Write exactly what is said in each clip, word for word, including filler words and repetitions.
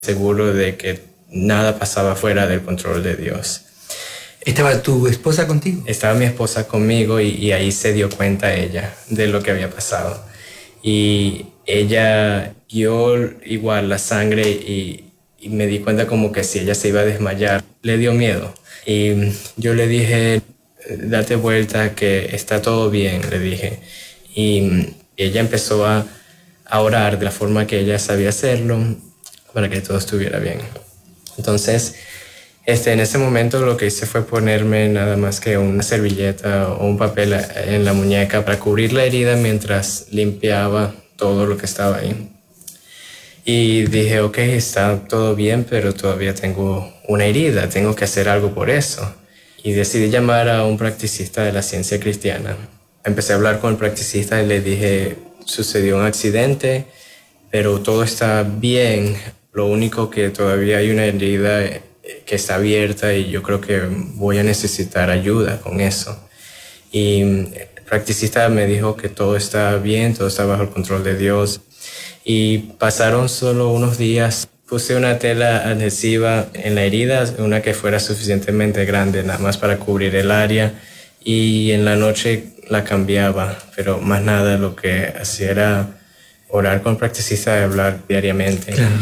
seguro de que nada pasaba fuera del control de Dios. ¿Estaba tu esposa contigo? Estaba mi esposa conmigo y, y ahí se dio cuenta ella de lo que había pasado. Y ella vio igual la sangre y, y me di cuenta como que si ella se iba a desmayar. Le dio miedo. Y yo le dije, date vuelta que está todo bien, le dije. Y ella empezó a, a orar de la forma que ella sabía hacerlo para que todo estuviera bien. Entonces, este, en ese momento lo que hice fue ponerme nada más que una servilleta o un papel en la muñeca para cubrir la herida mientras limpiaba todo lo que estaba ahí. Y dije, ok, está todo bien, pero todavía tengo una herida, tengo que hacer algo por eso. Y decidí llamar a un practicista de la ciencia cristiana. Empecé a hablar con el practicista y le dije, sucedió un accidente, pero todo está bien. Lo único que todavía hay una herida que está abierta y yo creo que voy a necesitar ayuda con eso. Y el practicista me dijo que todo está bien, todo está bajo el control de Dios. Y pasaron solo unos días. Puse una tela adhesiva en la herida, una que fuera suficientemente grande, nada más para cubrir el área. Y en la noche la cambiaba, pero más nada, lo que hacía era orar con el practicista y hablar diariamente. Claro.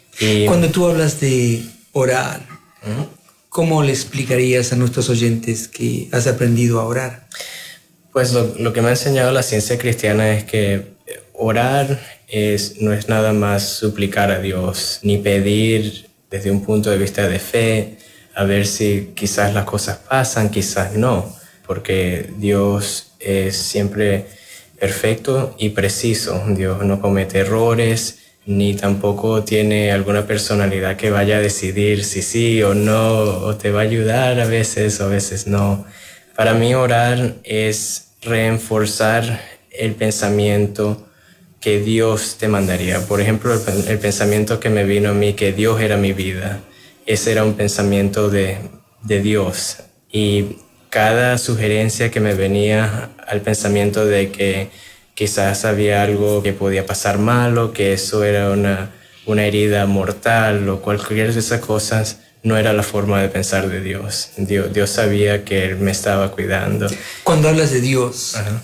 Y cuando tú hablas de orar, ¿Mm? ¿cómo le explicarías a nuestros oyentes que has aprendido a orar? Pues lo, lo que me ha enseñado la ciencia cristiana es que orar es, no es nada más suplicar a Dios, ni pedir desde un punto de vista de fe, a ver si quizás las cosas pasan, quizás no, porque Dios es siempre perfecto y preciso. Dios no comete errores, ni tampoco tiene alguna personalidad que vaya a decidir si sí o no, o te va a ayudar a veces o a veces no. Para mí orar es reforzar el pensamiento que Dios te mandaría. Por ejemplo, el, el pensamiento que me vino a mí, que Dios era mi vida. Ese era un pensamiento de, de Dios. Y cada sugerencia que me venía al pensamiento de que quizás había algo que podía pasar mal o que eso era una, una herida mortal o cualquier de esas cosas, no era la forma de pensar de Dios. Dios, Dios sabía que Él me estaba cuidando. Cuando hablas de Dios, Ajá.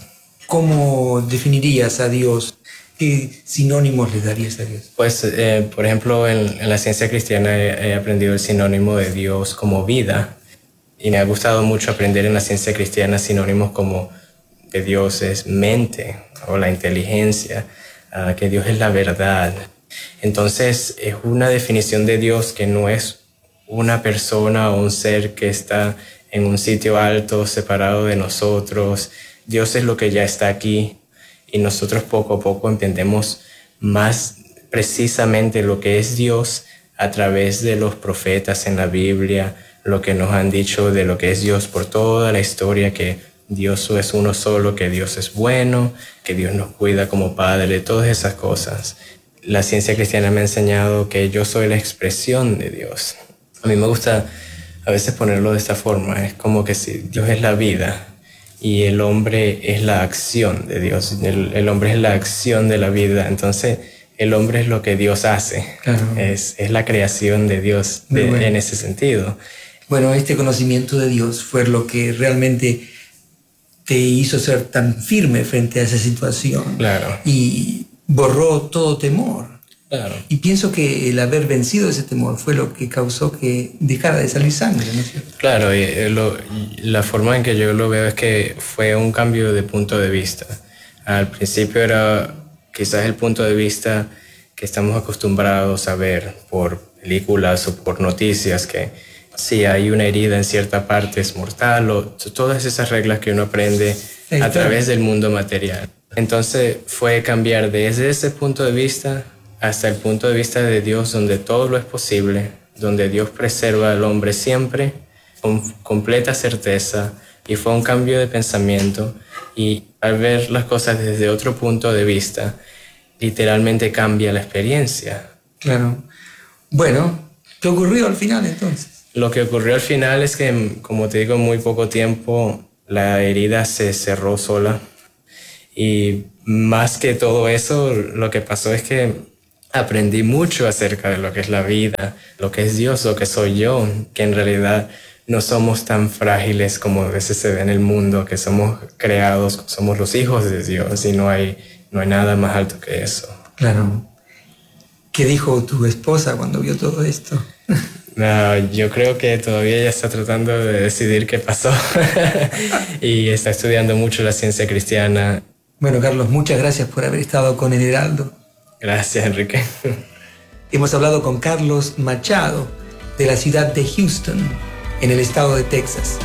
¿cómo definirías a Dios? ¿Qué sinónimos le darías a Dios? Pues, eh, por ejemplo, en, en la ciencia cristiana he, he aprendido el sinónimo de Dios como vida. Y me ha gustado mucho aprender en la ciencia cristiana sinónimos como que Dios es mente o la inteligencia, uh, que Dios es la verdad. Entonces, es una definición de Dios que no es una persona o un ser que está en un sitio alto, separado de nosotros. Dios es lo que ya está aquí y nosotros poco a poco entendemos más precisamente lo que es Dios a través de los profetas en la Biblia, lo que nos han dicho de lo que es Dios por toda la historia, que Dios es uno solo, que Dios es bueno, que Dios nos cuida como Padre, todas esas cosas. La ciencia cristiana me ha enseñado que yo soy la expresión de Dios. A mí me gusta a veces ponerlo de esta forma, es como que si Dios es la vida y el hombre es la acción de Dios, el, el hombre es la acción de la vida, entonces el hombre es lo que Dios hace, claro. es, es la creación de Dios de, bueno. en ese sentido. Bueno, este conocimiento de Dios fue lo que realmente te hizo ser tan firme frente a esa situación. Claro. Y borró todo temor. Claro. Y pienso que el haber vencido ese temor fue lo que causó que dejara de salir sangre, ¿no es cierto? Claro, y lo, la forma en que yo lo veo es que fue un cambio de punto de vista. Al principio era quizás el punto de vista que estamos acostumbrados a ver por películas o por noticias, que si hay una herida en cierta parte es mortal, o todas esas reglas que uno aprende a través del mundo material. Entonces fue cambiar desde ese punto de vista hasta el punto de vista de Dios, donde todo lo es posible, donde Dios preserva al hombre siempre con completa certeza, y fue un cambio de pensamiento, y al ver las cosas desde otro punto de vista, literalmente cambia la experiencia. Claro. Bueno, ¿qué ocurrió al final entonces? Lo que ocurrió al final es que, como te digo, en muy poco tiempo la herida se cerró sola, y más que todo eso, lo que pasó es que aprendí mucho acerca de lo que es la vida, lo que es Dios, lo que soy yo, que en realidad no somos tan frágiles como a veces se ve en el mundo, que somos creados, somos los hijos de Dios y no hay, no hay nada más alto que eso. Claro. ¿Qué dijo tu esposa cuando vio todo esto? No, yo creo que todavía ella está tratando de decidir qué pasó y está estudiando mucho la ciencia cristiana. Bueno, Carlos, muchas gracias por haber estado con El Heraldo. Gracias, Enrique. Hemos hablado con Carlos Machado, de la ciudad de Houston, en el estado de Texas.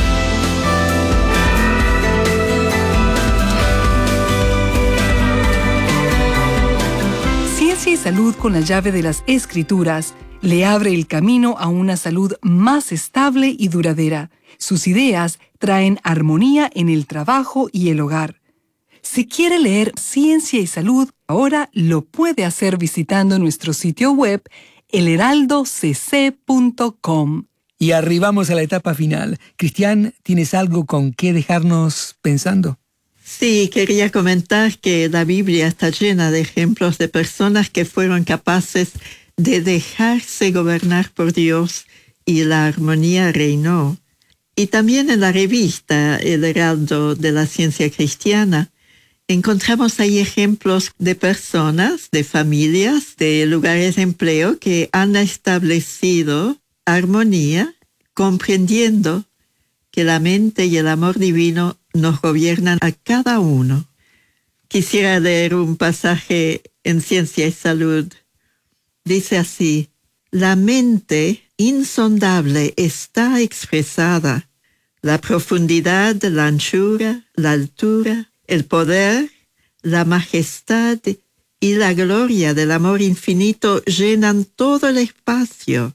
Ciencia y salud con la llave de las Escrituras le abre el camino a una salud más estable y duradera. Sus ideas traen armonía en el trabajo y el hogar. Si quiere leer Ciencia y Salud, ahora lo puede hacer visitando nuestro sitio web el heraldo c c punto com. Y arribamos a la etapa final. Cristian, ¿tienes algo con qué dejarnos pensando? Sí, quería comentar que la Biblia está llena de ejemplos de personas que fueron capaces de dejarse gobernar por Dios y la armonía reinó. Y también en la revista El Heraldo de la Ciencia Cristiana encontramos ahí ejemplos de personas, de familias, de lugares de empleo que han establecido armonía, comprendiendo que la mente y el amor divino nos gobiernan a cada uno. Quisiera leer un pasaje en Ciencia y Salud. Dice así: la mente insondable está expresada, la profundidad, la anchura, la altura, el poder, la majestad y la gloria del amor infinito llenan todo el espacio.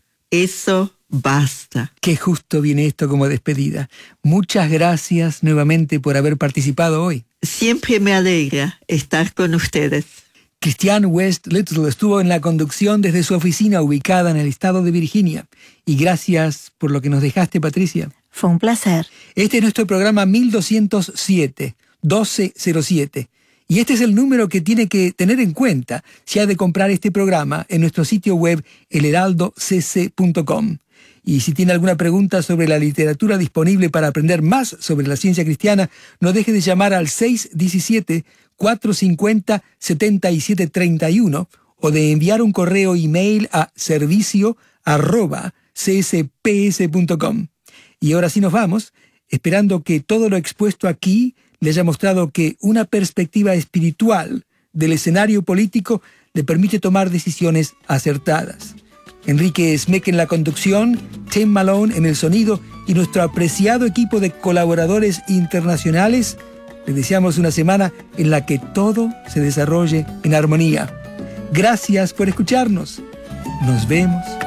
Eso basta. Qué justo viene esto como despedida. Muchas gracias nuevamente por haber participado hoy. Siempre me alegra estar con ustedes. Christiane West Little estuvo en la conducción desde su oficina ubicada en el estado de Virginia. Y gracias por lo que nos dejaste, Patricia. Fue un placer. Este es nuestro programa mil doscientos siete, doce cero siete. Y este es el número que tiene que tener en cuenta si ha de comprar este programa en nuestro sitio web el heraldo c c punto com. Y si tiene alguna pregunta sobre la literatura disponible para aprender más sobre la ciencia cristiana, no deje de llamar al seis uno siete, cuatro cinco cero, siete siete tres uno o de enviar un correo email a servicio arroba c s p s punto com. Y ahora sí nos vamos, esperando que todo lo expuesto aquí le haya mostrado que una perspectiva espiritual del escenario político le permite tomar decisiones acertadas. Enrique Smeck en la conducción, Tim Malone en el sonido y nuestro apreciado equipo de colaboradores internacionales, le deseamos una semana en la que todo se desarrolle en armonía. Gracias por escucharnos. Nos vemos